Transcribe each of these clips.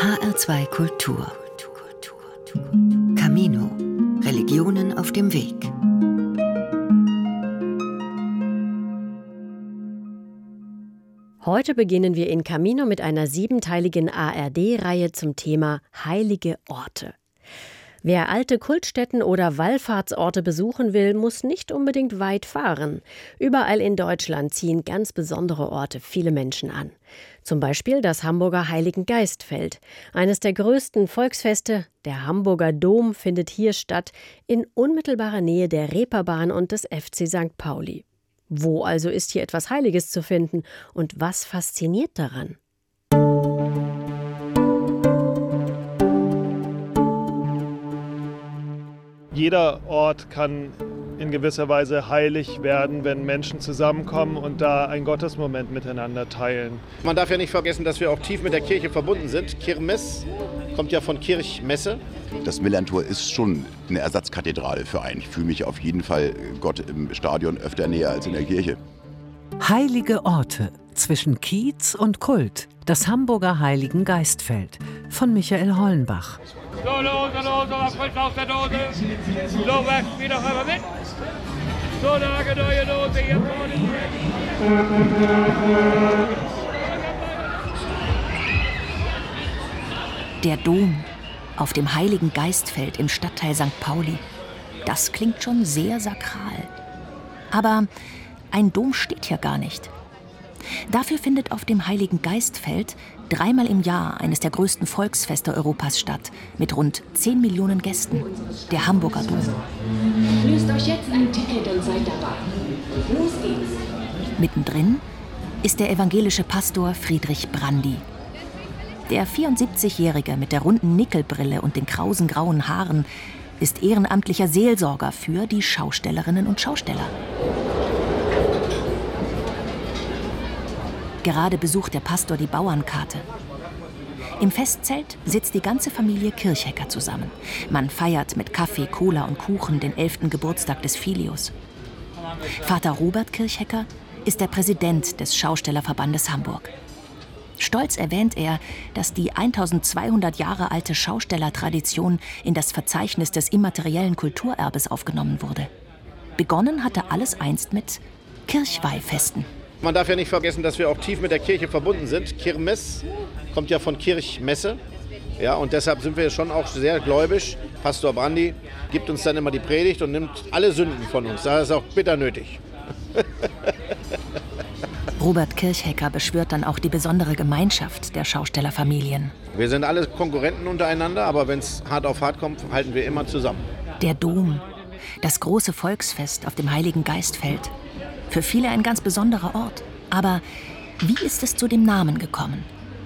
HR2 Kultur. Camino. Religionen auf dem Weg. Heute beginnen wir in Camino mit einer 7-teiligen ARD-Reihe zum Thema Heilige Orte. Wer alte Kultstätten oder Wallfahrtsorte besuchen will, muss nicht unbedingt weit fahren. Überall in Deutschland ziehen ganz besondere Orte viele Menschen an. Zum Beispiel das Hamburger Heiligengeistfeld. Eines der größten Volksfeste, der Hamburger Dom, findet hier statt, in unmittelbarer Nähe der Reeperbahn und des FC St. Pauli. Wo also ist hier etwas Heiliges zu finden und was fasziniert daran? Jeder Ort kann in gewisser Weise heilig werden, wenn Menschen zusammenkommen und da einen Gottesmoment miteinander teilen. Man darf ja nicht vergessen, dass wir auch tief mit der Kirche verbunden sind. Kirmes kommt ja von Kirchmesse. Das Millerntor ist schon eine Ersatzkathedrale für einen. Ich fühle mich auf jeden Fall Gott im Stadion öfter näher als in der Kirche. Heilige Orte zwischen Kiez und Kult. Das Hamburger Heiligengeistfeld von Michael Hollenbach. So, was fällt aus der Dose? So, werfen wir doch einmal mit. So, eine neue Dose hier vorne. Der Dom auf dem Heiligengeistfeld im Stadtteil St. Pauli. Das klingt schon sehr sakral. Aber ein Dom steht hier gar nicht. Dafür findet auf dem Heiligengeistfeld 3-mal im Jahr eines der größten Volksfeste Europas statt, mit rund 10 Millionen Gästen, der Hamburger Dom. Löst euch jetzt ein Ticket und seid dabei. Los geht's. Mittendrin ist der evangelische Pastor Friedrich Brandi. Der 74-Jährige mit der runden Nickelbrille und den krausen grauen Haaren ist ehrenamtlicher Seelsorger für die Schaustellerinnen und Schausteller. Gerade besucht der Pastor die Bauernkarte. Im Festzelt sitzt die ganze Familie Kirchhecker zusammen. Man feiert mit Kaffee, Cola und Kuchen den 11. Geburtstag des Filius. Vater Robert Kirchhecker ist der Präsident des Schaustellerverbandes Hamburg. Stolz erwähnt er, dass die 1200 Jahre alte Schaustellertradition in das Verzeichnis des immateriellen Kulturerbes aufgenommen wurde. Begonnen hatte alles einst mit Kirchweihfesten. Man darf ja nicht vergessen, dass wir auch tief mit der Kirche verbunden sind. Kirmes kommt ja von Kirchmesse. Ja, und deshalb sind wir schon auch sehr gläubig. Pastor Brandi gibt uns dann immer die Predigt und nimmt alle Sünden von uns. Das ist auch bitter nötig. Robert Kirchhecker beschwört dann auch die besondere Gemeinschaft der Schaustellerfamilien. Wir sind alle Konkurrenten untereinander, aber wenn es hart auf hart kommt, halten wir immer zusammen. Der Dom, das große Volksfest auf dem Heiligengeistfeld. Für viele ein ganz besonderer Ort. Aber wie ist es zu dem Namen gekommen?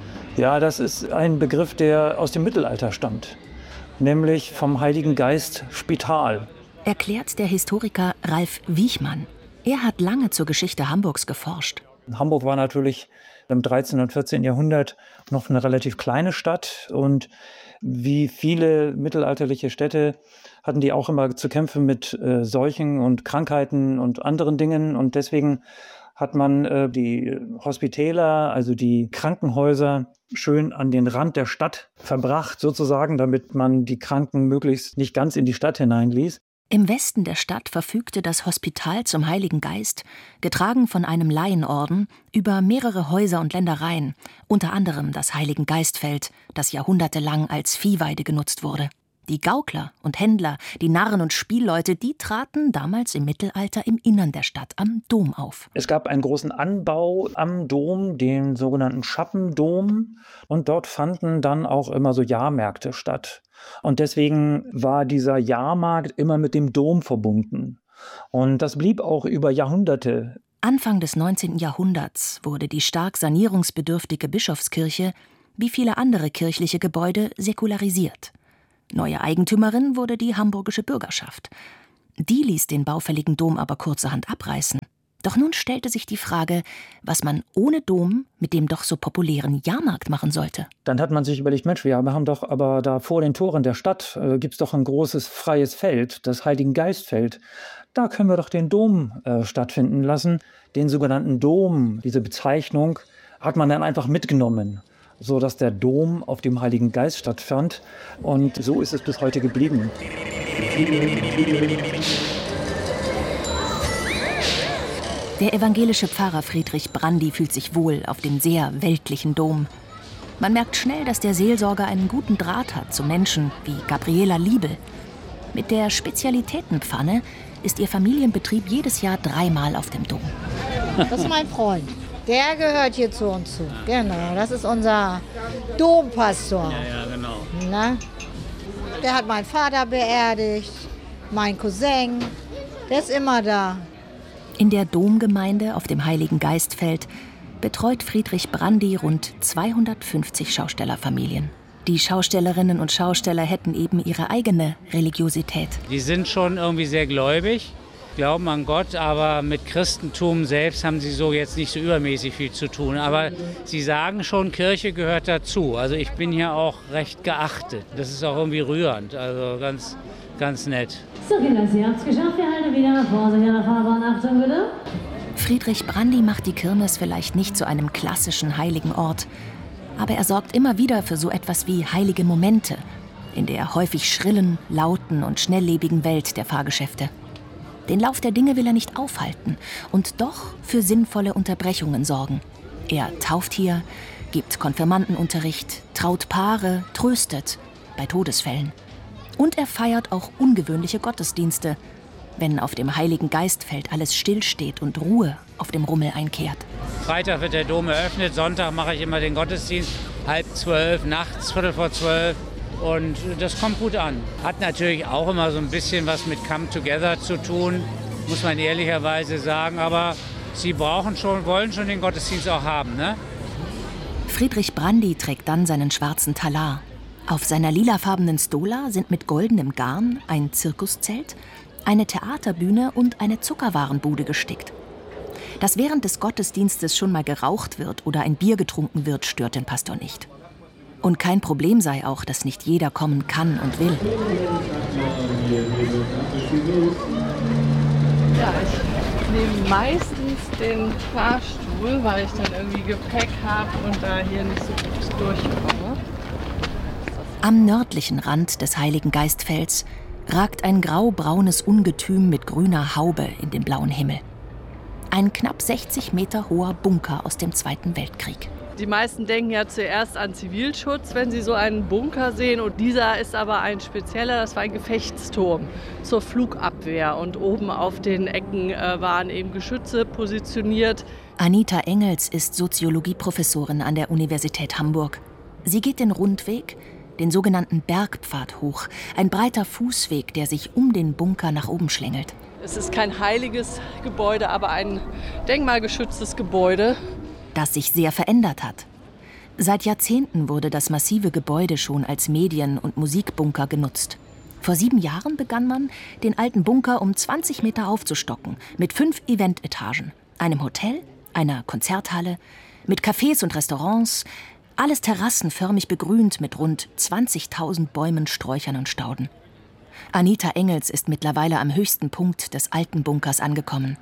Ja, das ist ein Begriff, der aus dem Mittelalter stammt. Nämlich vom Heiligen Geist Spital. Erklärt der Historiker Ralf Wiechmann. Er hat lange zur Geschichte Hamburgs geforscht. Hamburg war natürlich im 13. und 14. Jahrhundert noch eine relativ kleine Stadt. Und wie viele mittelalterliche Städte hatten die auch immer zu kämpfen mit Seuchen und Krankheiten und anderen Dingen. Und deswegen hat man die Hospitäler, also die Krankenhäuser, schön an den Rand der Stadt verbracht, sozusagen, damit man die Kranken möglichst nicht ganz in die Stadt hineinließ. Im Westen der Stadt verfügte das Hospital zum Heiligen Geist, getragen von einem Laienorden, über mehrere Häuser und Ländereien, unter anderem das Heiligengeistfeld, das jahrhundertelang als Viehweide genutzt wurde. Die Gaukler und Händler, die Narren und Spielleute, die traten damals im Mittelalter im Innern der Stadt am Dom auf. Es gab einen großen Anbau am Dom, den sogenannten Schappendom. Und dort fanden dann auch immer so Jahrmärkte statt. Und deswegen war dieser Jahrmarkt immer mit dem Dom verbunden. Und das blieb auch über Jahrhunderte. Anfang des 19. Jahrhunderts wurde die stark sanierungsbedürftige Bischofskirche, wie viele andere kirchliche Gebäude, säkularisiert. Neue Eigentümerin wurde die hamburgische Bürgerschaft. Die ließ den baufälligen Dom aber kurzerhand abreißen. Doch nun stellte sich die Frage, was man ohne Dom mit dem doch so populären Jahrmarkt machen sollte. Dann hat man sich überlegt, Mensch, wir haben doch aber da vor den Toren der Stadt gibt es doch ein großes freies Feld, das Heiligengeistfeld. Da können wir doch den Dom stattfinden lassen. Den sogenannten Dom, diese Bezeichnung, hat man dann einfach mitgenommen. sodass der Dom auf dem Heiligen Geist stattfand. Und so ist es bis heute geblieben. Der evangelische Pfarrer Friedrich Brandi fühlt sich wohl auf dem sehr weltlichen Dom. Man merkt schnell, dass der Seelsorger einen guten Draht hat zu Menschen wie Gabriela Liebel. Mit der Spezialitätenpfanne ist ihr Familienbetrieb jedes Jahr 3-mal auf dem Dom. Das ist mein Freund. Der gehört hier zu uns zu. Genau, das ist unser Dompastor. Ja, genau. Na? Der hat meinen Vater beerdigt, mein Cousin. Der ist immer da. In der Domgemeinde auf dem Heiligen Geistfeld betreut Friedrich Brandi rund 250 Schaustellerfamilien. Die Schaustellerinnen und Schausteller hätten eben ihre eigene Religiosität. Die sind schon irgendwie sehr gläubig, glauben an Gott, aber mit Christentum selbst haben sie so jetzt nicht so übermäßig viel zu tun. Aber sie sagen schon, Kirche gehört dazu. Also ich bin hier auch recht geachtet. Das ist auch irgendwie rührend, also ganz nett. So Kinder, ihr habt's geschafft, wir halten wieder. Vorsicht an der Fahrbahn, Achtung bitte. Friedrich Brandi macht die Kirmes vielleicht nicht zu einem klassischen heiligen Ort, aber er sorgt immer wieder für so etwas wie heilige Momente in der häufig schrillen, lauten und schnelllebigen Welt der Fahrgeschäfte. Den Lauf der Dinge will er nicht aufhalten und doch für sinnvolle Unterbrechungen sorgen. Er tauft hier, gibt Konfirmandenunterricht, traut Paare, tröstet bei Todesfällen. Und er feiert auch ungewöhnliche Gottesdienste, wenn auf dem Heiligen Geistfeld alles stillsteht und Ruhe auf dem Rummel einkehrt. Freitag wird der Dom eröffnet, Sonntag mache ich immer den Gottesdienst, 11:30, nachts 11:45 und das kommt gut an. Hat natürlich auch immer so ein bisschen was mit Come Together zu tun, muss man ehrlicherweise sagen, aber sie wollen schon den Gottesdienst auch haben, ne? Friedrich Brandi trägt dann seinen schwarzen Talar. Auf seiner lilafarbenen Stola sind mit goldenem Garn ein Zirkuszelt, eine Theaterbühne und eine Zuckerwarenbude gestickt. Dass während des Gottesdienstes schon mal geraucht wird oder ein Bier getrunken wird, stört den Pastor nicht. Und kein Problem sei auch, dass nicht jeder kommen kann und will. Ja, ich nehme meistens den Fahrstuhl, weil ich dann irgendwie Gepäck habe und da hier nicht so gut durchkomme. Am nördlichen Rand des Heiligen Geistfelds ragt ein grau-braunes Ungetüm mit grüner Haube in den blauen Himmel. Ein knapp 60 Meter hoher Bunker aus dem Zweiten Weltkrieg. Die meisten denken ja zuerst an Zivilschutz, wenn sie so einen Bunker sehen. Und dieser ist aber ein spezieller, das war ein Gefechtsturm zur Flugabwehr. Und oben auf den Ecken waren eben Geschütze positioniert. Anita Engels ist Soziologieprofessorin an der Universität Hamburg. Sie geht den Rundweg, den sogenannten Bergpfad hoch, ein breiter Fußweg, der sich um den Bunker nach oben schlängelt. Es ist kein heiliges Gebäude, aber ein denkmalgeschütztes Gebäude, das sich sehr verändert hat. Seit Jahrzehnten wurde das massive Gebäude schon als Medien- und Musikbunker genutzt. Vor 7 Jahren begann man, den alten Bunker um 20 Meter aufzustocken, mit 5 Eventetagen, einem Hotel, einer Konzerthalle, mit Cafés und Restaurants, alles terrassenförmig begrünt mit rund 20.000 Bäumen, Sträuchern und Stauden. Anita Engels ist mittlerweile am höchsten Punkt des alten Bunkers angekommen.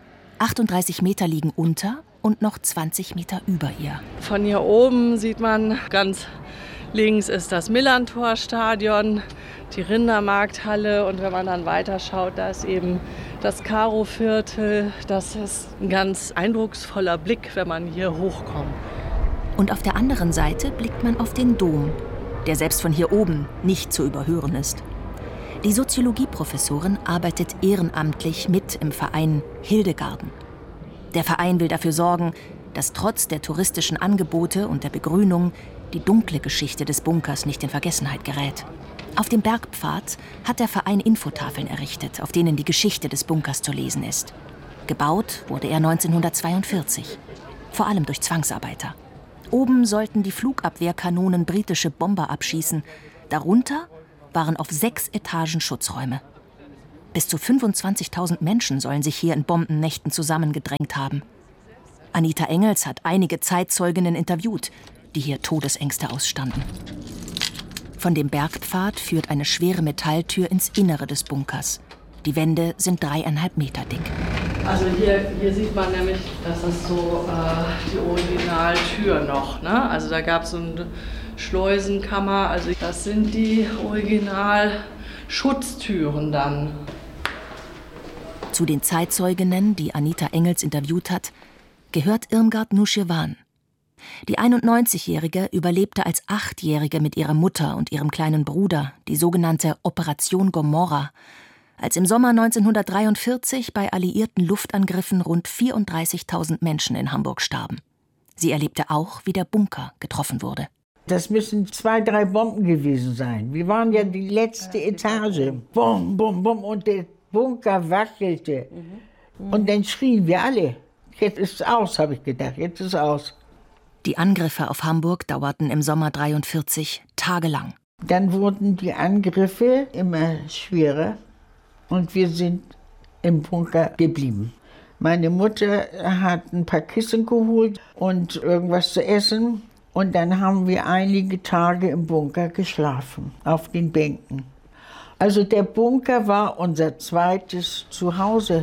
38 Meter liegen unter und noch 20 Meter über ihr. Von hier oben sieht man, ganz links ist das Millantor-Stadion, die Rindermarkthalle und wenn man dann weiter schaut, da ist eben das Karo-Viertel. Das ist ein ganz eindrucksvoller Blick, wenn man hier hochkommt. Und auf der anderen Seite blickt man auf den Dom, der selbst von hier oben nicht zu überhören ist. Die Soziologieprofessorin arbeitet ehrenamtlich mit im Verein Hildegarden. Der Verein will dafür sorgen, dass trotz der touristischen Angebote und der Begrünung die dunkle Geschichte des Bunkers nicht in Vergessenheit gerät. Auf dem Bergpfad hat der Verein Infotafeln errichtet, auf denen die Geschichte des Bunkers zu lesen ist. Gebaut wurde er 1942, vor allem durch Zwangsarbeiter. Oben sollten die Flugabwehrkanonen britische Bomber abschießen. Darunter waren auf 6 Etagen Schutzräume. Bis zu 25.000 Menschen sollen sich hier in Bombennächten zusammengedrängt haben. Anita Engels hat einige Zeitzeuginnen interviewt, die hier Todesängste ausstanden. Von dem Bergpfad führt eine schwere Metalltür ins Innere des Bunkers. Die Wände sind 3,5 Meter dick. Also hier sieht man nämlich, dass das so die Originaltür noch, ne? Also da gab es so eine Schleusenkammer, also das sind die Original-Schutztüren dann. Zu den Zeitzeuginnen, die Anita Engels interviewt hat, gehört Irmgard Nuschewan. Die 91-Jährige überlebte als 8-Jährige mit ihrer Mutter und ihrem kleinen Bruder die sogenannte Operation Gomorra, als im Sommer 1943 bei alliierten Luftangriffen rund 34.000 Menschen in Hamburg starben. Sie erlebte auch, wie der Bunker getroffen wurde. Das müssen 2, 3 Bomben gewesen sein. Wir waren ja die letzte Etage. Bum, bum, bum. Und der Bunker wackelte. Und dann schrien wir alle. Jetzt ist es aus, habe ich gedacht. Jetzt ist es aus. Die Angriffe auf Hamburg dauerten im Sommer 1943 tagelang. Dann wurden die Angriffe immer schwerer und wir sind im Bunker geblieben. Meine Mutter hat ein paar Kissen geholt und irgendwas zu essen. Und dann haben wir einige Tage im Bunker geschlafen, auf den Bänken. Also der Bunker war unser zweites Zuhause.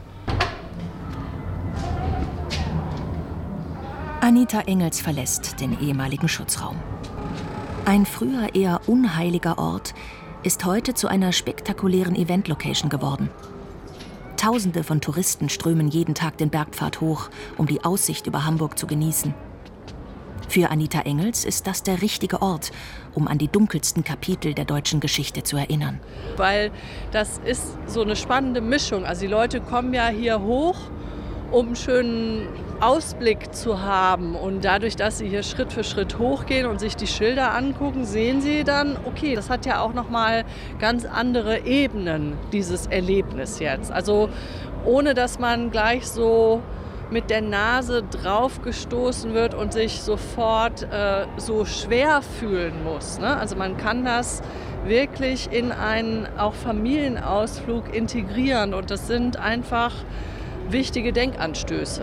Anita Engels verlässt den ehemaligen Schutzraum. Ein früher eher unheiliger Ort ist heute zu einer spektakulären Event-Location geworden. Tausende von Touristen strömen jeden Tag den Bergpfad hoch, um die Aussicht über Hamburg zu genießen. Für Anita Engels ist das der richtige Ort, um an die dunkelsten Kapitel der deutschen Geschichte zu erinnern. Weil das ist so eine spannende Mischung. Also die Leute kommen ja hier hoch, um einen schönen Ausblick zu haben. Und dadurch, dass sie hier Schritt für Schritt hochgehen und sich die Schilder angucken, sehen sie dann, okay, das hat ja auch nochmal ganz andere Ebenen, dieses Erlebnis jetzt. Also ohne, dass man gleich so mit der Nase draufgestoßen wird und sich sofort so schwer fühlen muss, ne? Also man kann das wirklich in einen auch Familienausflug integrieren und das sind einfach wichtige Denkanstöße.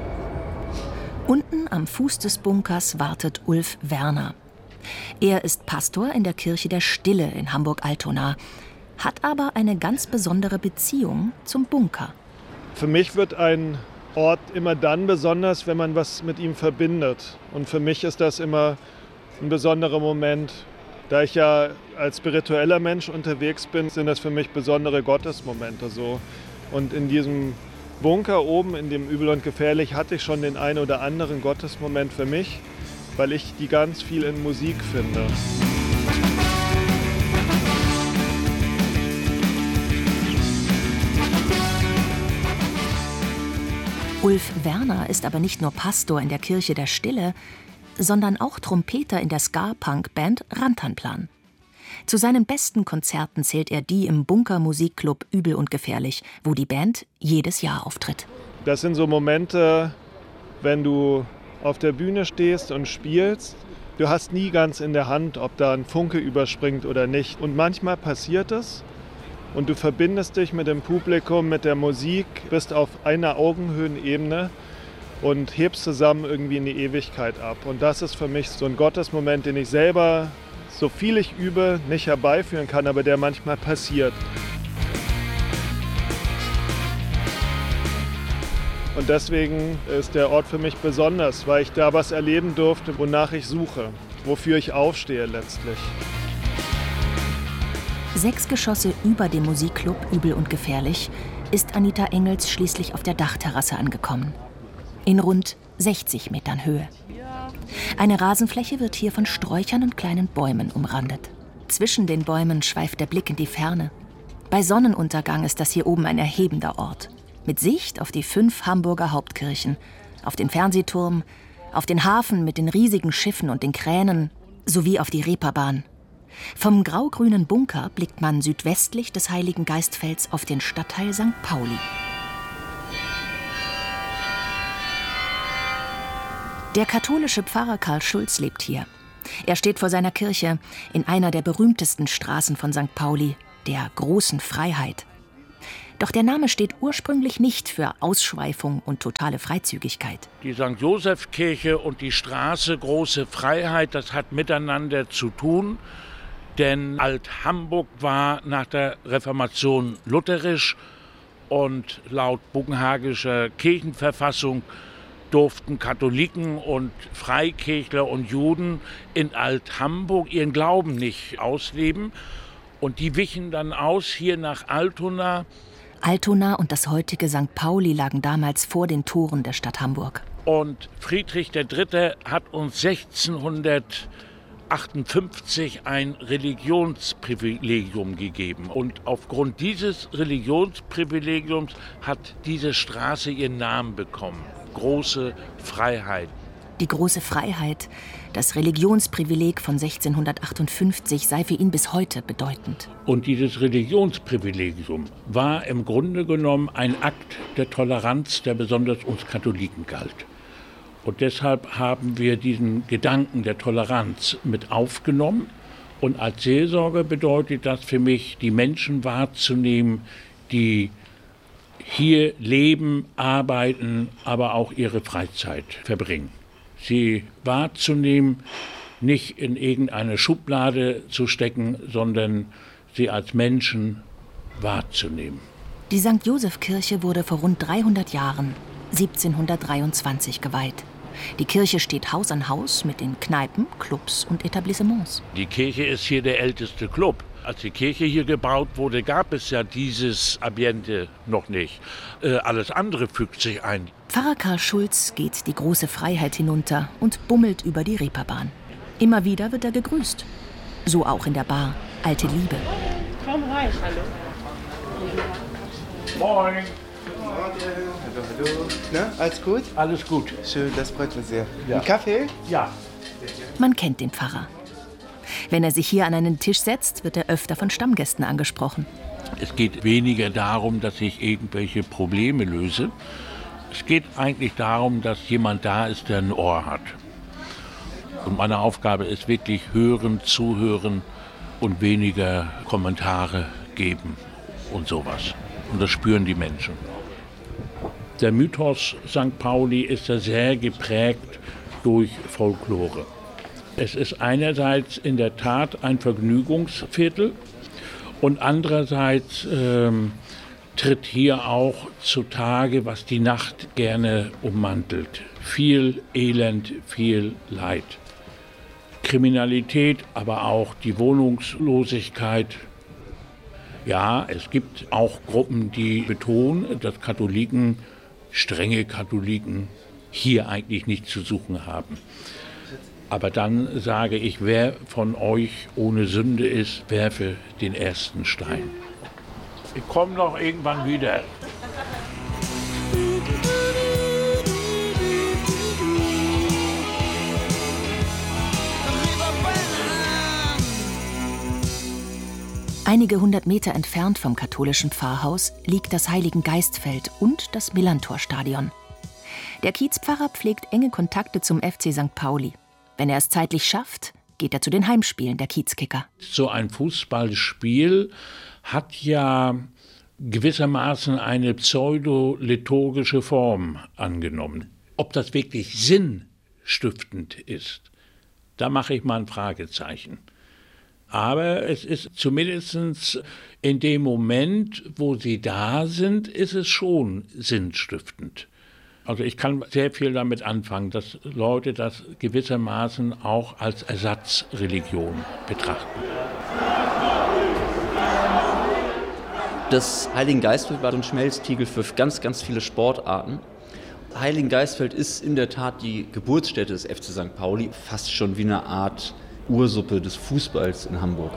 Unten am Fuß des Bunkers wartet Ulf Werner. Er ist Pastor in der Kirche der Stille in Hamburg-Altona, hat aber eine ganz besondere Beziehung zum Bunker. Für mich wird ein Ort immer dann besonders, wenn man was mit ihm verbindet. Und für mich ist das immer ein besonderer Moment. Da ich ja als spiritueller Mensch unterwegs bin, sind das für mich besondere Gottesmomente so. Und in diesem Bunker oben, in dem Übel und Gefährlich, hatte ich schon den einen oder anderen Gottesmoment für mich, weil ich die ganz viel in Musik finde. Ulf Werner ist aber nicht nur Pastor in der Kirche der Stille, sondern auch Trompeter in der Ska-Punk-Band Rantanplan. Zu seinen besten Konzerten zählt er die im Bunker-Musikclub Übel und Gefährlich, wo die Band jedes Jahr auftritt. Das sind so Momente, wenn du auf der Bühne stehst und spielst. Du hast nie ganz in der Hand, ob da ein Funke überspringt oder nicht. Und manchmal passiert es. Und du verbindest dich mit dem Publikum, mit der Musik, bist auf einer Augenhöhenebene und hebst zusammen irgendwie in die Ewigkeit ab. Und das ist für mich so ein Gottesmoment, den ich selber, so viel ich übe, nicht herbeiführen kann, aber der manchmal passiert. Und deswegen ist der Ort für mich besonders, weil ich da was erleben durfte, wonach ich suche, wofür ich aufstehe letztlich. 6 Geschosse über dem Musikclub Übel und Gefährlich ist Anita Engels schließlich auf der Dachterrasse angekommen. In rund 60 Metern Höhe. Eine Rasenfläche wird hier von Sträuchern und kleinen Bäumen umrandet. Zwischen den Bäumen schweift der Blick in die Ferne. Bei Sonnenuntergang ist das hier oben ein erhebender Ort. Mit Sicht auf die 5 Hamburger Hauptkirchen, auf den Fernsehturm, auf den Hafen mit den riesigen Schiffen und den Kränen, sowie auf die Reeperbahn. Vom grau-grünen Bunker blickt man südwestlich des Heiligen Geistfelds auf den Stadtteil St. Pauli. Der katholische Pfarrer Karl Schulz lebt hier. Er steht vor seiner Kirche in einer der berühmtesten Straßen von St. Pauli, der Großen Freiheit. Doch der Name steht ursprünglich nicht für Ausschweifung und totale Freizügigkeit. Die St. Josefskirche und die Straße Große Freiheit, das hat miteinander zu tun. Denn Alt-Hamburg war nach der Reformation lutherisch Und laut Bugenhagischer Kirchenverfassung durften Katholiken und Freikirchler und Juden in Alt-Hamburg ihren Glauben nicht ausleben. Und die wichen dann aus hier nach Altona. Altona und das heutige St. Pauli lagen damals vor den Toren der Stadt Hamburg. Und Friedrich III. Hat uns 1658 ein Religionsprivilegium gegeben. Und aufgrund dieses Religionsprivilegiums hat diese Straße ihren Namen bekommen. Große Freiheit. Die große Freiheit, das Religionsprivileg von 1658 sei für ihn bis heute bedeutend. Und dieses Religionsprivilegium war im Grunde genommen ein Akt der Toleranz, der besonders uns Katholiken galt. Und deshalb haben wir diesen Gedanken der Toleranz mit aufgenommen. Und als Seelsorger bedeutet das für mich, die Menschen wahrzunehmen, die hier leben, arbeiten, aber auch ihre Freizeit verbringen. Sie wahrzunehmen, nicht in irgendeine Schublade zu stecken, sondern sie als Menschen wahrzunehmen. Die St. Joseph-Kirche wurde vor rund 300 Jahren, 1723, geweiht. Die Kirche steht Haus an Haus mit den Kneipen, Clubs und Etablissements. Die Kirche ist hier der älteste Club. Als die Kirche hier gebaut wurde, gab es ja dieses Ambiente noch nicht. Alles andere fügt sich ein. Pfarrer Karl Schulz geht die große Freiheit hinunter und bummelt über die Reeperbahn. Immer wieder wird er gegrüßt. So auch in der Bar Alte Liebe. Komm rein. Hallo. Moin. Hallo. Na, alles gut? Alles gut. Schön, das freut mich sehr. Ja. Ein Kaffee? Ja. Man kennt den Pfarrer. Wenn er sich hier an einen Tisch setzt, wird er öfter von Stammgästen angesprochen. Es geht weniger darum, dass ich irgendwelche Probleme löse. Es geht eigentlich darum, dass jemand da ist, der ein Ohr hat. Und meine Aufgabe ist wirklich hören, zuhören und weniger Kommentare geben und sowas. Und das spüren die Menschen. Der Mythos St. Pauli ist ja sehr geprägt durch Folklore. Es ist einerseits in der Tat ein Vergnügungsviertel und andererseits tritt hier auch zutage, was die Nacht gerne ummantelt. Viel Elend, viel Leid. Kriminalität, aber auch die Wohnungslosigkeit. Ja, es gibt auch Gruppen, die betonen, dass Katholiken, strenge Katholiken, hier eigentlich nichts zu suchen haben. Aber dann sage ich, wer von euch ohne Sünde ist, werfe den ersten Stein. Ich komme noch irgendwann wieder. Einige 100 Meter entfernt vom katholischen Pfarrhaus liegt das Heiligengeistfeld und das Millantor-Stadion. Der Kiezpfarrer pflegt enge Kontakte zum FC St. Pauli. Wenn er es zeitlich schafft, geht er zu den Heimspielen der Kiezkicker. So ein Fußballspiel hat ja gewissermaßen eine pseudo-liturgische Form angenommen. Ob das wirklich sinnstiftend ist, da mache ich mal ein Fragezeichen. Aber es ist zumindest in dem Moment, wo sie da sind, ist es schon sinnstiftend. Also ich kann sehr viel damit anfangen, dass Leute das gewissermaßen auch als Ersatzreligion betrachten. Das Heiligengeistfeld war so ein Schmelztiegel für ganz, ganz viele Sportarten. Heiligengeistfeld ist in der Tat die Geburtsstätte des FC St. Pauli, fast schon wie eine Art Ursuppe des Fußballs in Hamburg.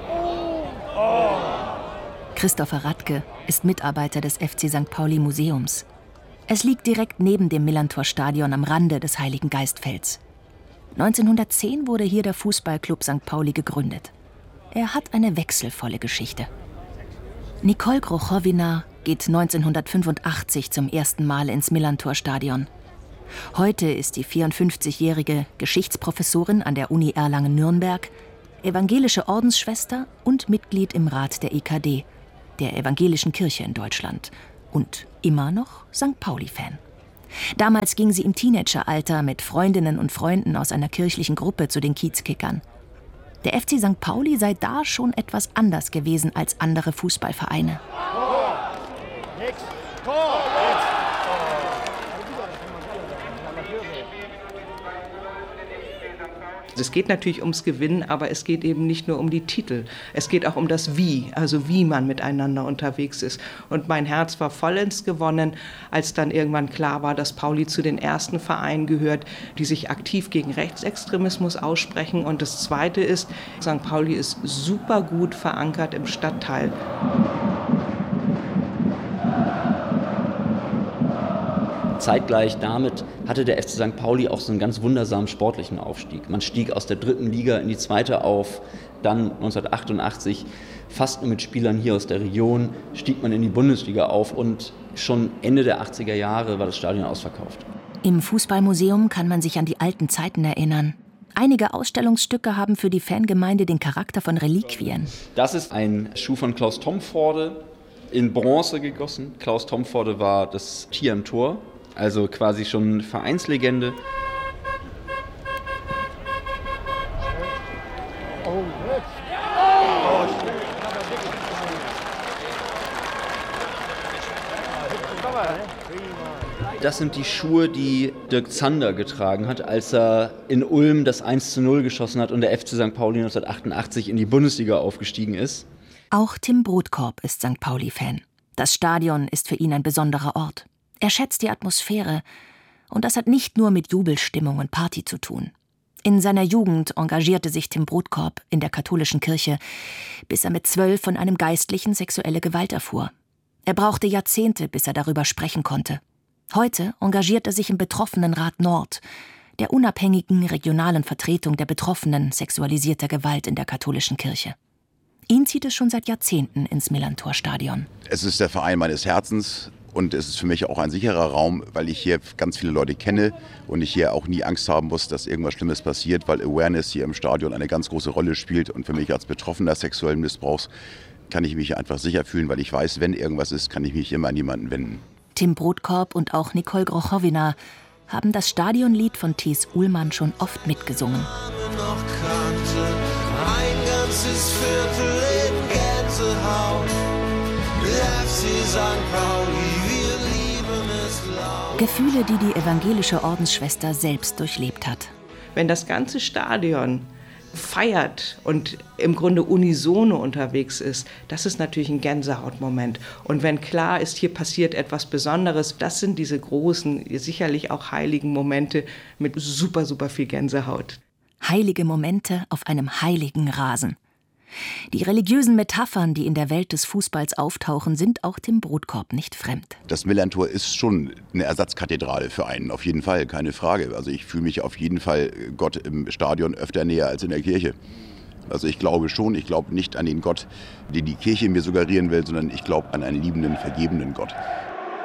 Christopher Radke ist Mitarbeiter des FC St. Pauli Museums. Es liegt direkt neben dem Millantor-Stadion am Rande des Heiligengeistfelds. 1910 wurde hier der Fußballclub St. Pauli gegründet. Er hat eine wechselvolle Geschichte. Nicole Grochowina geht 1985 zum ersten Mal ins Millantor-Stadion. Heute ist die 54-jährige Geschichtsprofessorin an der Uni Erlangen-Nürnberg, evangelische Ordensschwester und Mitglied im Rat der EKD, der Evangelischen Kirche in Deutschland, und immer noch St. Pauli-Fan. Damals ging sie im Teenageralter mit Freundinnen und Freunden aus einer kirchlichen Gruppe zu den Kiezkickern. Der FC St. Pauli sei da schon etwas anders gewesen als andere Fußballvereine. Es geht natürlich ums Gewinnen, aber es geht eben nicht nur um die Titel. Es geht auch um das Wie, also wie man miteinander unterwegs ist. Und mein Herz war vollends gewonnen, als dann irgendwann klar war, dass Pauli zu den ersten Vereinen gehört, die sich aktiv gegen Rechtsextremismus aussprechen. Und das Zweite ist, St. Pauli ist super gut verankert im Stadtteil. Zeitgleich damit hatte der FC St. Pauli auch so einen ganz wundersamen sportlichen Aufstieg. Man stieg aus der 3. Liga in die 2. auf, dann 1988 fast nur mit Spielern hier aus der Region stieg man in die Bundesliga auf und schon Ende der 80er Jahre war das Stadion ausverkauft. Im Fußballmuseum kann man sich an die alten Zeiten erinnern. Einige Ausstellungsstücke haben für die Fangemeinde den Charakter von Reliquien. Das ist ein Schuh von Klaus Tomforde, in Bronze gegossen. Klaus Tomforde war das Tier im Tor. Also quasi schon Vereinslegende. Das sind die Schuhe, die Dirk Zander getragen hat, als er in Ulm das 1:0 geschossen hat und der FC St. Pauli 1988 in die Bundesliga aufgestiegen ist. Auch Tim Brotkorb ist St. Pauli-Fan. Das Stadion ist für ihn ein besonderer Ort. Er schätzt die Atmosphäre. Und das hat nicht nur mit Jubelstimmung und Party zu tun. In seiner Jugend engagierte sich Tim Brotkorb in der katholischen Kirche, bis er mit 12 von einem Geistlichen sexuelle Gewalt erfuhr. Er brauchte Jahrzehnte, bis er darüber sprechen konnte. Heute engagiert er sich im Betroffenenrat Nord, der unabhängigen regionalen Vertretung der Betroffenen sexualisierter Gewalt in der katholischen Kirche. Ihn zieht es schon seit Jahrzehnten ins Millerntor-Stadion. Es ist der Verein meines Herzens. Und es ist für mich auch ein sicherer Raum, weil ich hier ganz viele Leute kenne und ich hier auch nie Angst haben muss, dass irgendwas Schlimmes passiert, weil Awareness hier im Stadion eine ganz große Rolle spielt. Und für mich als Betroffener sexuellen Missbrauchs kann ich mich einfach sicher fühlen, weil ich weiß, wenn irgendwas ist, kann ich mich immer an jemanden wenden. Tim Brotkorb und auch Nicole Grochowina haben das Stadionlied von Thies Uhlmann schon oft mitgesungen. Ein ganzes Viertel in Gänsehaut. FC St. Pauli, wir lieben es laut. Gefühle, die die evangelische Ordensschwester selbst durchlebt hat. Wenn das ganze Stadion feiert und im Grunde unisono unterwegs ist, das ist natürlich ein Gänsehautmoment. Und wenn klar ist, hier passiert etwas Besonderes, das sind diese großen, sicherlich auch heiligen Momente mit super, super viel Gänsehaut. Heilige Momente auf einem heiligen Rasen. Die religiösen Metaphern, die in der Welt des Fußballs auftauchen, sind auch dem Brotkorb nicht fremd. Das Millerntor ist schon eine Ersatzkathedrale für einen, auf jeden Fall, keine Frage. Also ich fühle mich auf jeden Fall Gott im Stadion öfter näher als in der Kirche. Also ich glaube schon, ich glaube nicht an den Gott, den die Kirche mir suggerieren will, sondern ich glaube an einen liebenden, vergebenen Gott.